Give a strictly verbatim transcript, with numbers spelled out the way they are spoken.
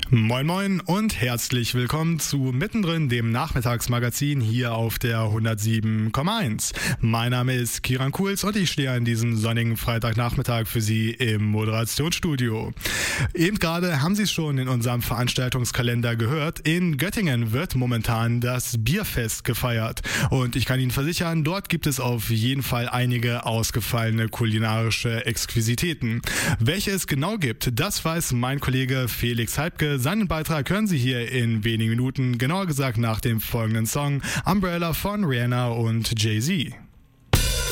Moin Moin und herzlich willkommen zu Mittendrin, dem Nachmittagsmagazin hier auf der hundertsieben Komma eins. Mein Name ist Kiran Kuhls und ich stehe an diesem sonnigen Freitagnachmittag für Sie im Moderationsstudio. Eben gerade haben Sie es schon in unserem Veranstaltungskalender gehört. In Göttingen wird momentan das Bierfest gefeiert und ich kann Ihnen versichern, dort gibt es auf jeden Fall einige ausgefallene kulinarische Exquisitäten. Welche es genau gibt, das weiß mein Kollege Felix Heibke. Seinen Beitrag hören Sie hier in wenigen Minuten, genauer gesagt nach dem folgenden Song Umbrella von Rihanna und Jay-Z.